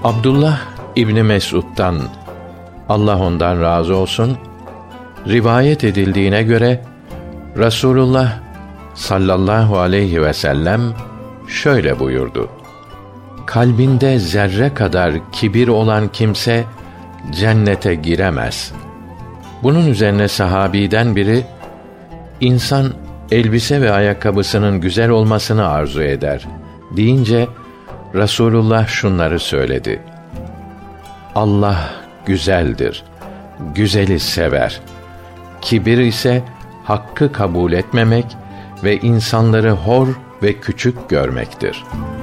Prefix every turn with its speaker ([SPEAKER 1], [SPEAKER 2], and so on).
[SPEAKER 1] Abdullah İbni Mes'ud'dan, Allah ondan razı olsun, rivayet edildiğine göre Rasulullah sallallahu aleyhi ve sellem şöyle buyurdu: kalbinde zerre kadar kibir olan kimse cennete giremez. Bunun üzerine sahabiden biri, insan elbise ve ayakkabısının güzel olmasını arzu eder deyince Rasulullah şunları söyledi: Allah güzeldir, güzeli sever. Kibir ise hakkı kabul etmemek ve insanları hor ve küçük görmektir.